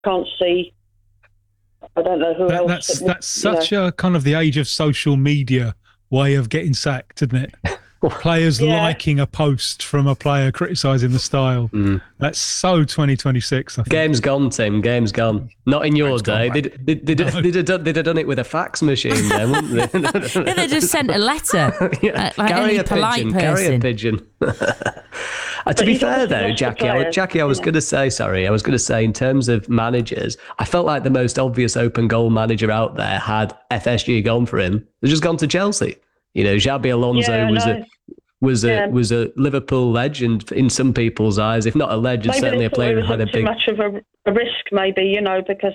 can't see. I don't know who else. That's such a kind of the age of social media way of getting sacked, isn't it? Players liking a post from a player criticising the style. That's so 2026. I think. Game's gone, Tim. Game's gone. Not in your day. They'd have done it with a fax machine then, wouldn't they? Yeah, they just sent a letter. Like carry a pigeon. Carry a pigeon. To be fair, though, Jackie, I was going to say, in terms of managers, I felt like the most obvious open goal manager out there had FSG gone for him. They've just gone to Chelsea. You know, Xabi Alonso was a Liverpool legend in some people's eyes, if not a legend, maybe certainly a player who had a big. Too much of a risk, maybe, you know, because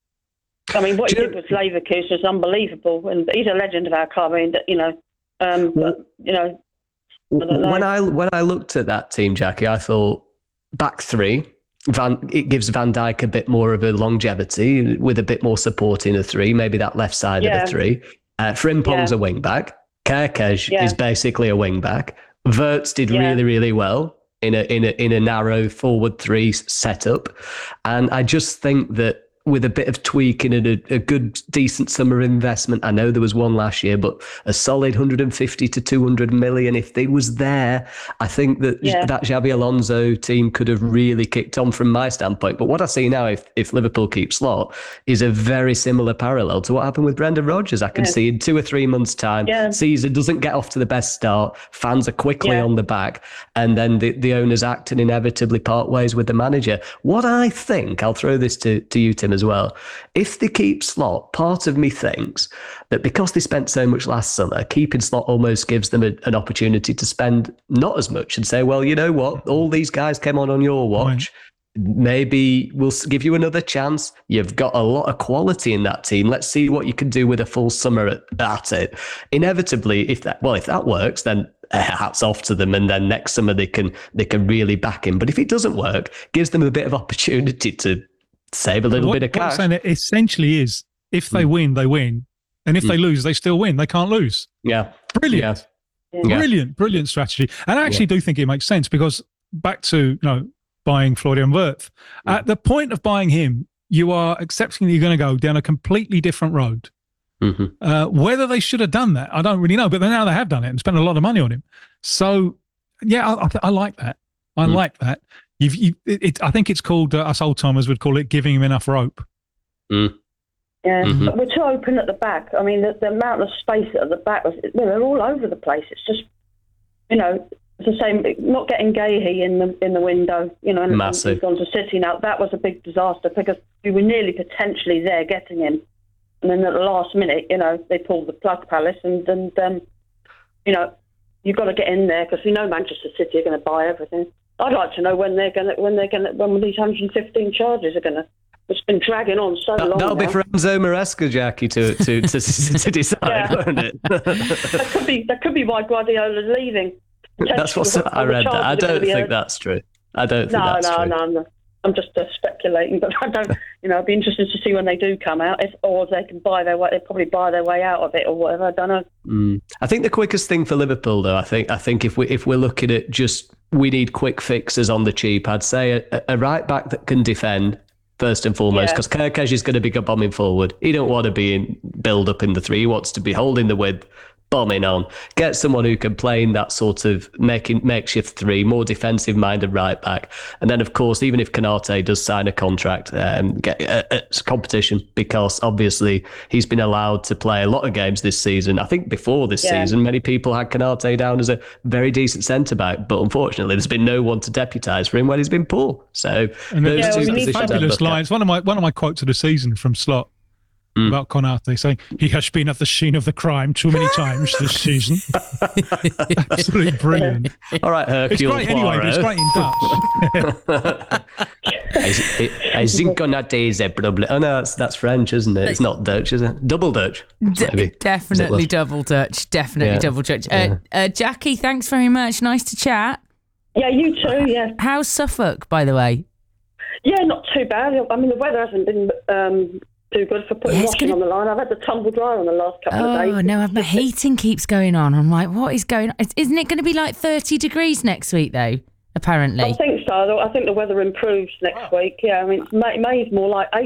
I mean, what he did with Leverkusen was unbelievable, and he's a legend of our club. I mean, you know, but, you know. When I looked at that team, Jackie, I thought back three. It gives Van Dijk a bit more of a longevity with a bit more support in a three, maybe that left side of a three. Frimpong's a wing back. Kerkez is basically a wing back. Wirtz did really, really well in a narrow forward three setup, and I just think that with a bit of tweaking and a good, decent summer investment, I know there was one last year, but a solid 150 to 200 million, if they was there, I think that that Xabi Alonso team could have really kicked on from my standpoint. But what I see now, if Liverpool keep Slot, is a very similar parallel to what happened with Brendan Rodgers. I can see in 2 or 3 months' time, season doesn't get off to the best start, fans are quickly on the back, and then the owners act and inevitably part ways with the manager. What I think, I'll throw this to you, Tim, as well. If they keep Slot, part of me thinks that because they spent so much last summer, keeping Slot almost gives them an opportunity to spend not as much and say, well, you know what, all these guys came on your watch. Maybe we'll give you another chance. You've got a lot of quality in that team. Let's see what you can do with a full summer at it. Inevitably, if that works, then hats off to them, and then next summer they can really back him. But if it doesn't work, gives them a bit of opportunity to save a little bit of cash. What I'm saying it essentially is, if they win, they win. And if they lose, they still win. They can't lose. Yeah. Brilliant. Yeah. Brilliant strategy. And I actually do think it makes sense, because back to, buying Florian Wirtz, at the point of buying him, you are accepting that you're going to go down a completely different road. Whether they should have done that, I don't really know. But now they have done it and spent a lot of money on him. So, I like that. I like that. I think it's called, us old timers would call it giving him enough rope. Yeah, but we're too open at the back. I mean, the amount of space at the back, they're all over the place. It's just, it's the same. Not getting Gahey in the window, and massive. He's gone to City now. That was a big disaster, because we were nearly potentially there getting him, and then at the last minute, they pulled the plug, Palace, and you've got to get in there, because we know Manchester City are going to buy everything. I'd like to know when these 115 charges are going to. It's been dragging on so long. That'll be for Enzo Maresca, Jackie, to decide, won't it? that could be why Guardiola's leaving. That's what I read. That I don't think that's true. I don't think that's true. No. I'm just speculating, but I don't. It'd be interesting to see when they do come out, or they can buy their way. They probably buy their way out of it, or whatever. I don't know. I think the quickest thing for Liverpool, though, I think if we're looking at just we need quick fixes on the cheap, I'd say a right back that can defend first and foremost, because Kerkez is going to be bombing forward. He don't want to be in build up in the three. He wants to be holding the width, bombing on. Get someone who can play in that sort of makeshift three, more defensive minded right back. And then, of course, even if Konate does sign a contract, get a competition, because obviously he's been allowed to play a lot of games this season. I think before this season, many people had Konate down as a very decent centre back, but unfortunately, there's been no one to deputise for him when he's been poor. So those two positions. Fabulous lines. One of my quotes of the season from Slot. About Konate saying he has been at the scene of the crime too many times this season. Absolutely brilliant. All right, Hercule It's great anyway, but it's great in Dutch. I think Konate is a problem. Oh no, that's French, isn't it? It's not Dutch, is it? Double Dutch. Definitely double Dutch. Definitely double Dutch. Jackie, thanks very much. Nice to chat. Yeah, you too. Yeah. How's Suffolk, by the way? Yeah, not too bad. I mean, the weather hasn't been too good for putting washing on the line. I've had to tumble dry on the last couple of days. Oh, no, my heating keeps going on. I'm like, what is going on? Isn't it going to be like 30 degrees next week, though? apparently. I think so. I think the weather improves next week. Yeah, I mean, May's more like